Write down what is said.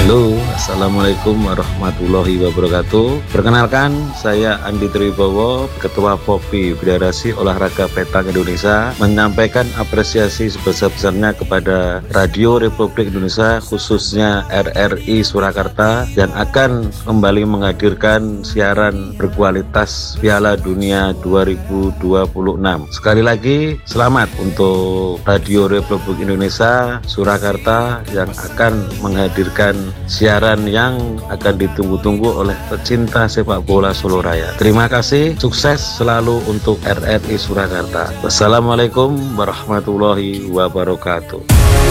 Halo, Assalamualaikum warahmatullahi wabarakatuh. Perkenalkan, saya Andi Tribowo, Ketua FOPI Federasi Olahraga Petang Indonesia, menyampaikan apresiasi sebesar-besarnya kepada Radio Republik Indonesia, khususnya RRI Surakarta, yang akan kembali menghadirkan siaran berkualitas Piala Dunia 2026. Sekali lagi, selamat untuk Radio Republik Indonesia Surakarta yang akan menghadirkan siaran yang akan ditunggu-tunggu oleh pecinta sepak bola Solo Raya. Terima kasih, sukses selalu untuk RRI Surakarta. Wassalamualaikum warahmatullahi wabarakatuh.